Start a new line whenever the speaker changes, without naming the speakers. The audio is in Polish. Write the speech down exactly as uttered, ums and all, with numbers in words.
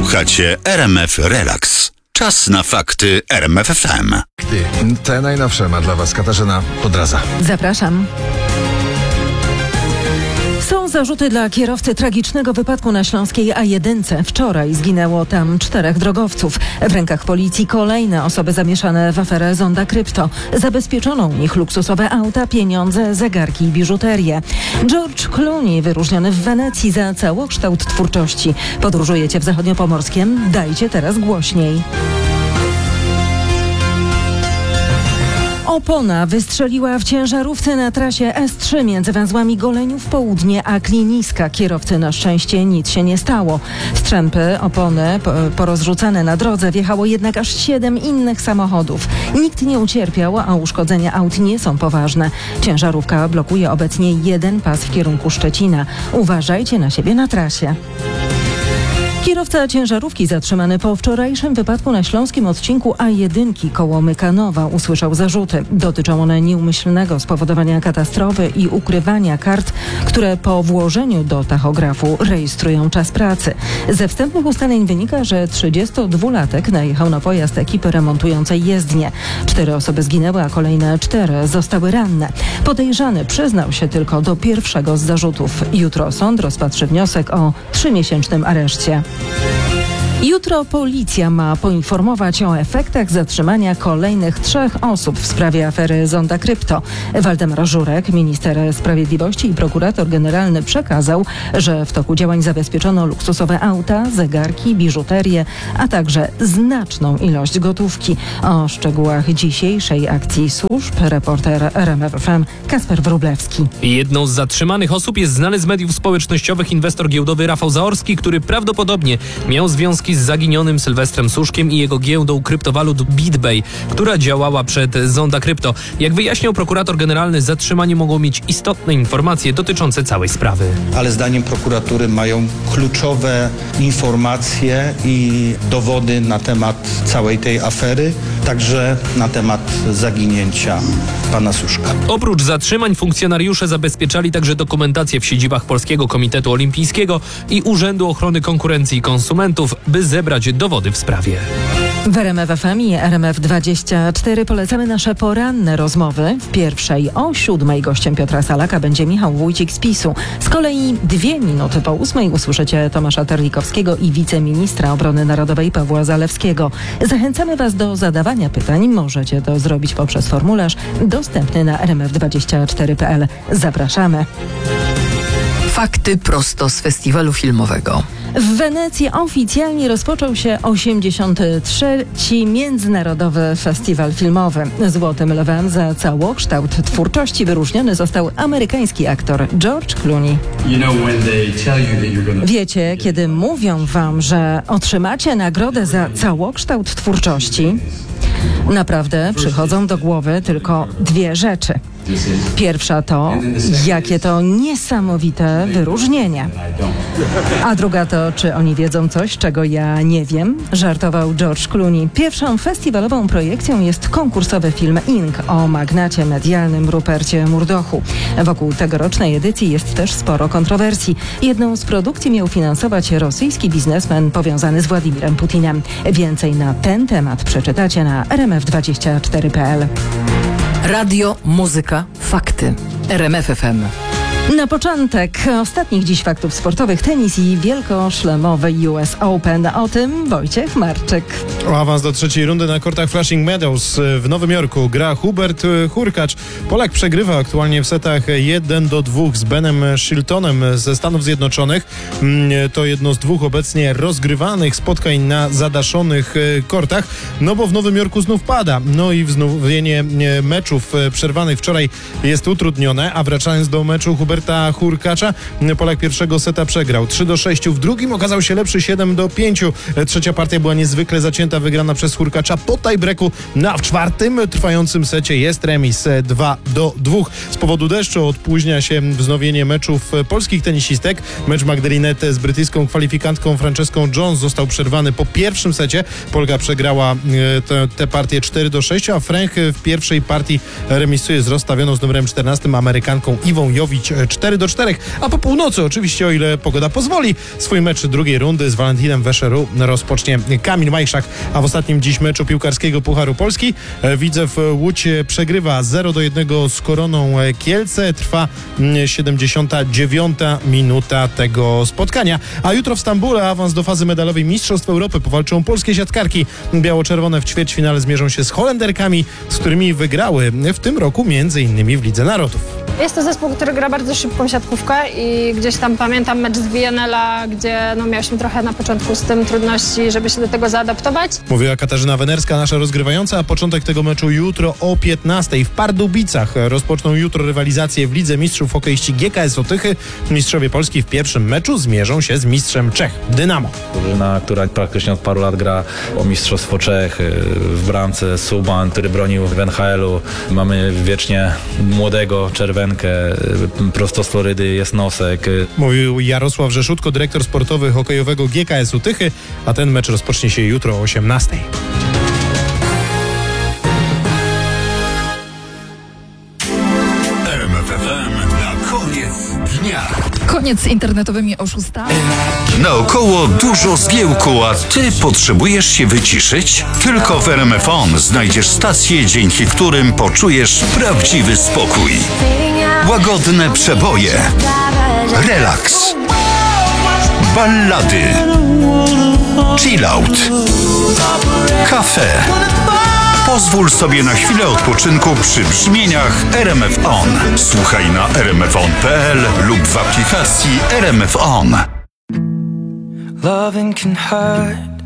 Słuchacie R M F Relax. Czas na fakty R M F F M.
Te najnowsze ma dla Was Katarzyna Podraza.
Zapraszam. Są zarzuty dla kierowcy tragicznego wypadku na śląskiej A jeden. Wczoraj zginęło tam czterech drogowców. W rękach policji kolejne osoby zamieszane w aferę Zonda Krypto. Zabezpieczono u nich luksusowe auta, pieniądze, zegarki i biżuterię. George Clooney, wyróżniony w Wenecji za całokształt twórczości. Podróżujecie w Zachodniopomorskiem? Dajcie teraz głośniej. Opona wystrzeliła w ciężarówce na trasie S trzy między węzłami Goleniów Południe a Kliniska. Kierowcy na szczęście nic się nie stało. Strzępy opony porozrzucane na drodze wjechało jednak aż siedem innych samochodów. Nikt nie ucierpiał, a uszkodzenia aut nie są poważne. Ciężarówka blokuje obecnie jeden pas w kierunku Szczecina. Uważajcie na siebie na trasie. Kierowca ciężarówki zatrzymany po wczorajszym wypadku na śląskim odcinku A jeden koło Mykanowa usłyszał zarzuty. Dotyczą one nieumyślnego spowodowania katastrofy i ukrywania kart, które po włożeniu do tachografu rejestrują czas pracy. Ze wstępnych ustaleń wynika, że trzydziestodwulatek najechał na pojazd ekipy remontującej jezdnię. Cztery osoby zginęły, a kolejne cztery zostały ranne. Podejrzany przyznał się tylko do pierwszego z zarzutów. Jutro sąd rozpatrzy wniosek o trzymiesięcznym areszcie. Jutro policja ma poinformować o efektach zatrzymania kolejnych trzech osób w sprawie afery Zonda Krypto. Waldemar Żurek, minister sprawiedliwości i prokurator generalny przekazał, że w toku działań zabezpieczono luksusowe auta, zegarki, biżuterię, a także znaczną ilość gotówki. O szczegółach dzisiejszej akcji służb reporter R M F F M Kasper Wróblewski.
Jedną z zatrzymanych osób jest znany z mediów społecznościowych inwestor giełdowy Rafał Zaorski, który prawdopodobnie miał związki z zaginionym Sylwestrem Suszkiem i jego giełdą kryptowalut BitBay, która działała przed Zonda Krypto. Jak wyjaśniał prokurator generalny, zatrzymani mogą mieć istotne informacje dotyczące całej sprawy.
Ale zdaniem prokuratury mają kluczowe informacje i dowody na temat całej tej afery, także na temat zaginięcia pana Suszka.
Oprócz zatrzymań funkcjonariusze zabezpieczali także dokumentację w siedzibach Polskiego Komitetu Olimpijskiego i Urzędu Ochrony Konkurencji i Konsumentów, by zebrać dowody w sprawie.
W R M F F M i R M F dwadzieścia cztery polecamy nasze poranne rozmowy. W pierwszej o siódmej gościem Piotra Salaka będzie Michał Wójcik z PiSu. Z kolei dwie minuty po ósmej usłyszycie Tomasza Terlikowskiego i wiceministra obrony narodowej Pawła Zalewskiego. Zachęcamy Was do zadawania pytań. Możecie to zrobić poprzez formularz dostępny na r m f dwadzieścia cztery kropka p l. Zapraszamy.
Fakty prosto z festiwalu filmowego.
W Wenecji oficjalnie rozpoczął się osiemdziesiąty trzeci Międzynarodowy Festiwal Filmowy. Złotym Lwem za całokształt twórczości wyróżniony został amerykański aktor George Clooney. Wiecie, kiedy mówią wam, że otrzymacie nagrodę za całokształt twórczości, naprawdę przychodzą do głowy tylko dwie rzeczy. Pierwsza to, jakie to niesamowite wyróżnienie. A druga to, czy oni wiedzą coś, czego ja nie wiem? Żartował George Clooney. Pierwszą festiwalową projekcją jest konkursowy film Ink o magnacie medialnym Rupercie Murdochu. Wokół tegorocznej edycji jest też sporo kontrowersji. Jedną z produkcji miał finansować rosyjski biznesmen powiązany z Władimirem Putinem. Więcej na ten temat przeczytacie na r m f dwadzieścia cztery kropka p l.
Radio, muzyka, fakty. R M F F M.
Na początek ostatnich dziś faktów sportowych: tenis i wielkoszlemowy U S Open. O tym Wojciech Marczyk.
O awans do trzeciej rundy na kortach Flushing Meadows w Nowym Jorku gra Hubert Hurkacz. Polak przegrywa aktualnie w setach jeden do dwóch z Benem Shiltonem ze Stanów Zjednoczonych. To jedno z dwóch obecnie rozgrywanych spotkań na zadaszonych kortach, no bo w Nowym Jorku znów pada. No i wznowienie meczów przerwanych wczoraj jest utrudnione, a wracając do meczu Hubert Hurkacza, Polak pierwszego seta przegrał trzy do sześciu, w drugim okazał się lepszy siedem do pięciu. Trzecia partia była niezwykle zacięta, wygrana przez Hurkacza po tiebreaku, no a w czwartym trwającym secie jest remis dwa do dwóch. Z powodu deszczu odpóźnia się wznowienie meczów polskich tenisistek. Mecz Magdalenety z brytyjską kwalifikantką Franceską Jones został przerwany po pierwszym secie. Polka przegrała tę te partię cztery do sześciu, a Frank w pierwszej partii remisuje z rozstawioną z numerem czternastym Amerykanką Iwą Jowić cztery do czterech, a po północy oczywiście, o ile pogoda pozwoli, swój mecz drugiej rundy z Valentinem Weszeru rozpocznie Kamil Majszak, a w ostatnim dziś meczu piłkarskiego Pucharu Polski Widzew Łódź przegrywa zero do jednego z Koroną Kielce. Trwa siedemdziesiąta dziewiąta minuta tego spotkania, a jutro w Stambule awans do fazy medalowej Mistrzostw Europy powalczą polskie siatkarki. Biało-czerwone w ćwierćfinale zmierzą się z Holenderkami, z którymi wygrały w tym roku między innymi w Lidze Narodów.
Jest to zespół, który gra bardzo szybką siatkówkę i gdzieś tam pamiętam mecz z V N L-a, gdzie no, mieliśmy trochę na początku z tym trudności, żeby się do tego zaadaptować.
Mówiła Katarzyna Wenerska, nasza rozgrywająca, a początek tego meczu jutro o piętnastej w Pardubicach. Rozpoczną jutro rywalizację w Lidze Mistrzów hokeiści G K S Otychy. Mistrzowie Polski w pierwszym meczu zmierzą się z mistrzem Czech, Dynamo.
Drużyna, która praktycznie od paru lat gra o Mistrzostwo Czech, w bramce Subban, który bronił w N H L-u. Mamy wiecznie młodego Czerwenkę, prosto z Florydy jest Nosek.
Mówił Jarosław Rzeszutko, dyrektor sportowy hokejowego G K S Tychy, a ten mecz rozpocznie się jutro o osiemnastej.
R M F F M na koniec dnia.
Koniec z internetowymi oszustami.
Naokoło dużo zgiełku, a ty potrzebujesz się wyciszyć? Tylko w R M F On znajdziesz stacje, dzięki którym poczujesz prawdziwy spokój. Łagodne przeboje, relaks, ballady, chillout, kafe. Pozwól sobie na chwilę odpoczynku przy brzmieniach R M F On. Słuchaj na r m f on kropka p l lub w aplikacji R M F On.
Loving can hurt.